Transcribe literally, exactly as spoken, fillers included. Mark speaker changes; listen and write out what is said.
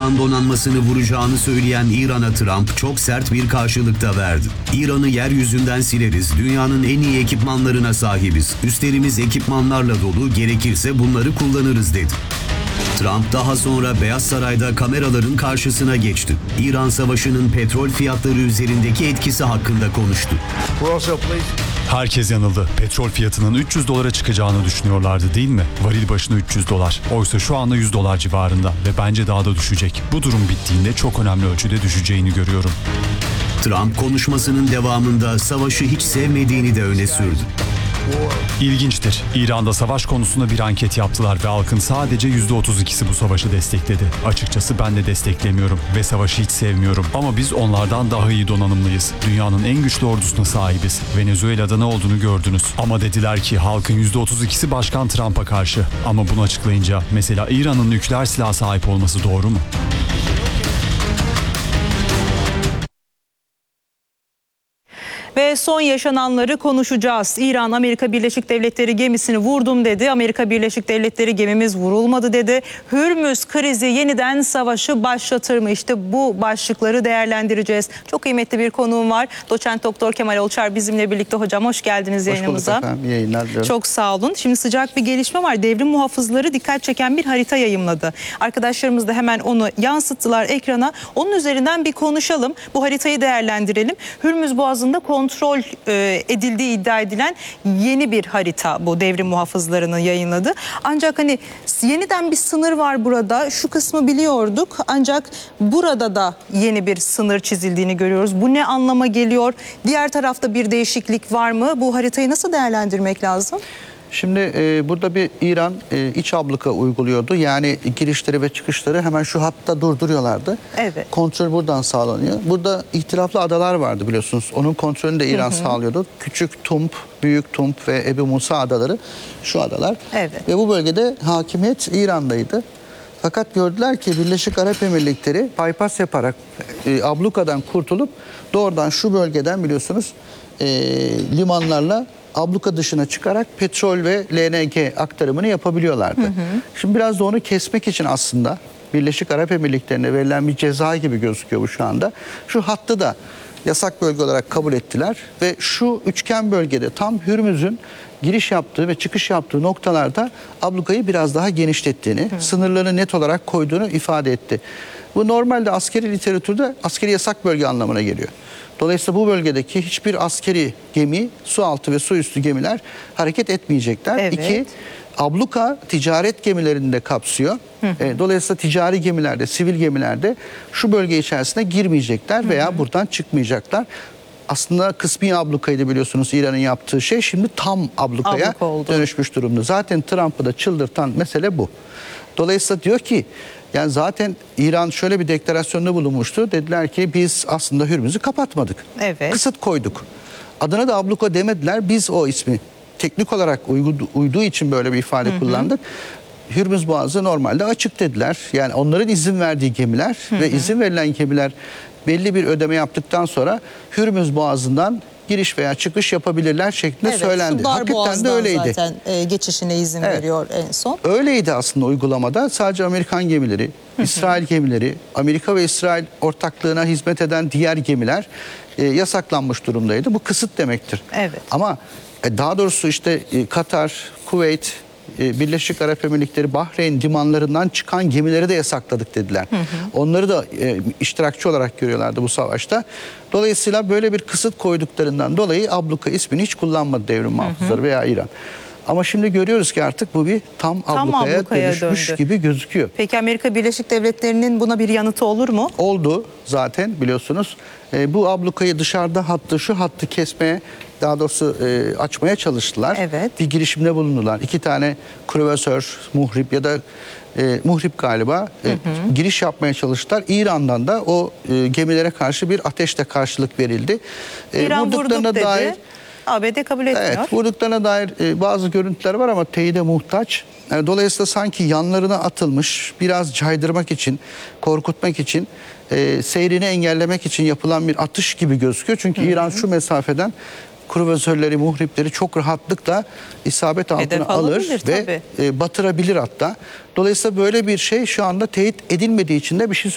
Speaker 1: Amerikan donanmasını vuracağını söyleyen İran'a Trump çok sert bir karşılık da verdi. İran'ı yeryüzünden sileriz, dünyanın en iyi ekipmanlarına sahibiz. Üstlerimiz ekipmanlarla dolu, gerekirse bunları kullanırız dedi. Trump daha sonra Beyaz Saray'da kameraların karşısına geçti. İran Savaşı'nın petrol fiyatları üzerindeki etkisi hakkında konuştu.
Speaker 2: Herkes yanıldı. Petrol fiyatının üç yüz dolara çıkacağını düşünüyorlardı, değil mi? Varil başına üç yüz dolar. Oysa şu anda yüz dolar civarında ve bence daha da düşecek. Bu durum bittiğinde çok önemli ölçüde düşeceğini görüyorum.
Speaker 1: Trump konuşmasının devamında savaşı hiç sevmediğini de öne sürdü.
Speaker 2: İlginçtir. İran'da savaş konusunda bir anket yaptılar ve halkın sadece yüzde otuz ikisi bu savaşı destekledi. Açıkçası ben de desteklemiyorum ve savaşı hiç sevmiyorum. Ama biz onlardan daha iyi donanımlıyız. Dünyanın en güçlü ordusuna sahibiz. Venezuela'da ne olduğunu gördünüz. Ama dediler ki halkın yüzde otuz ikisi Başkan Trump'a karşı. Ama bunu açıklayınca mesela İran'ın nükleer silaha sahip olması doğru mu?
Speaker 3: Ve son yaşananları konuşacağız. İran, Amerika Birleşik Devletleri gemisini vurdum dedi. Amerika Birleşik Devletleri gemimiz vurulmadı dedi. Hürmüz krizi yeniden savaşı başlatır mı? İşte bu başlıkları değerlendireceğiz. Çok kıymetli bir konuğum var. Doçent Doktor Kemal Oluçar bizimle birlikte. Hocam hoş geldiniz yayınımıza.
Speaker 4: Hoş bulduk efendim. İyi yayınlar diliyorum.
Speaker 3: Çok sağ olun. Şimdi sıcak bir gelişme var. Devrim muhafızları dikkat çeken bir harita yayımladı. Arkadaşlarımız da hemen onu yansıttılar ekrana. Onun üzerinden bir konuşalım. Bu haritayı değerlendirelim. Hürmüz Boğazı'nda kontrol e, edildiği iddia edilen yeni bir harita bu devrim muhafızlarının yayınladı. Ancak hani yeniden bir sınır var burada. Şu kısmı biliyorduk. Ancak burada da yeni bir sınır çizildiğini görüyoruz. Bu ne anlama geliyor? Diğer tarafta bir değişiklik var mı? Bu haritayı nasıl değerlendirmek lazım?
Speaker 4: Şimdi e, burada bir İran e, iç abluka uyguluyordu. Yani girişleri ve çıkışları hemen şu hatta durduruyorlardı.
Speaker 3: Evet.
Speaker 4: Kontrol buradan sağlanıyor. Burada ihtilaflı adalar vardı biliyorsunuz. Onun kontrolünü de İran hı hı. sağlıyordu. Küçük Tump, Büyük Tump ve Ebu Musa adaları şu adalar.
Speaker 3: Evet.
Speaker 4: Ve bu bölgede hakimiyet İran'daydı. Fakat gördüler ki Birleşik Arap Emirlikleri bypass yaparak e, ablukadan kurtulup doğrudan şu bölgeden biliyorsunuz e, limanlarla abluka dışına çıkarak petrol ve L N G aktarımını yapabiliyorlardı. Hı hı. Şimdi biraz da onu kesmek için aslında Birleşik Arap Emirlikleri'ne verilen bir ceza gibi gözüküyor bu şu anda. Şu hattı da yasak bölge olarak kabul ettiler ve şu üçgen bölgede tam Hürmüz'ün giriş yaptığı ve çıkış yaptığı noktalarda ablukayı biraz daha genişlettiğini, hı. sınırlarını net olarak koyduğunu ifade etti. Bu normalde askeri literatürde askeri yasak bölge anlamına geliyor. Dolayısıyla bu bölgedeki hiçbir askeri gemi, su altı ve su üstü gemiler hareket etmeyecekler.
Speaker 3: Evet.
Speaker 4: İki, abluka ticaret gemilerini de kapsıyor. Hı hı. Dolayısıyla ticari gemilerde, sivil gemilerde şu bölge içerisine girmeyecekler veya hı hı. buradan çıkmayacaklar. Aslında kısmi ablukaydı biliyorsunuz İran'ın yaptığı şey. Şimdi tam ablukaya Abluka dönüşmüş durumda. Zaten Trump'ı da çıldırtan mesele bu. Dolayısıyla diyor ki yani zaten İran şöyle bir deklarasyonda bulunmuştu. Dediler ki biz aslında Hürmüz'ü kapatmadık.
Speaker 3: Evet.
Speaker 4: Kısıt koyduk. Adına da abluka demediler. Biz o ismi teknik olarak uydu, uyduğu için böyle bir ifade hı hı. kullandık. Hürmüz Boğazı normalde açık dediler. Yani onların izin verdiği gemiler hı hı. ve izin verilen gemiler belli bir ödeme yaptıktan sonra Hürmüz Boğazı'ndan giriş veya çıkış yapabilirler şeklinde evet, söylendi. Hakikaten de öyleydi.
Speaker 3: Zaten e, geçişine izin evet. veriyor en son.
Speaker 4: Öyleydi aslında uygulamada. Sadece Amerikan gemileri, İsrail gemileri, Amerika ve İsrail ortaklığına hizmet eden diğer gemiler e, yasaklanmış durumdaydı. Bu kısıt demektir.
Speaker 3: Evet.
Speaker 4: Ama e, daha doğrusu işte e, Katar, Kuveyt, Birleşik Arap Emirlikleri, Bahreyn limanlarından çıkan gemileri de yasakladık dediler. Hı hı. Onları da e, iştirakçı olarak görüyorlardı bu savaşta. Dolayısıyla böyle bir kısıt koyduklarından dolayı abluka ismini hiç kullanmadı devrim muhafızları veya İran. Ama şimdi görüyoruz ki artık bu bir tam, tam ablukaya, ablukaya dönüşmüş döndü. gibi gözüküyor.
Speaker 3: Peki Amerika Birleşik Devletleri'nin buna bir yanıtı olur mu?
Speaker 4: Oldu zaten biliyorsunuz. E, bu ablukayı dışarıda hattı şu hattı kesmeye daha doğrusu e, açmaya çalıştılar.
Speaker 3: Evet.
Speaker 4: Bir girişimde bulundular. İki tane kruvasör, muhrip ya da e, muhrip galiba e, hı hı. giriş yapmaya çalıştılar. İran'dan da o e, gemilere karşı bir ateşle karşılık verildi. E,
Speaker 3: İran vurduk dedi. Dair, A B D kabul etmiyor.
Speaker 4: Evet, vurduklarına dair e, bazı görüntüler var ama teyide muhtaç. E, dolayısıyla sanki yanlarına atılmış, biraz caydırmak için, korkutmak için, e, seyrini engellemek için yapılan bir atış gibi gözüküyor. Çünkü hı hı. İran şu mesafeden kruvazörleri, muhripleri çok rahatlıkla isabet altına alır ve e, batırabilir hatta. Dolayısıyla böyle bir şey şu anda teyit edilmediği için de bir şey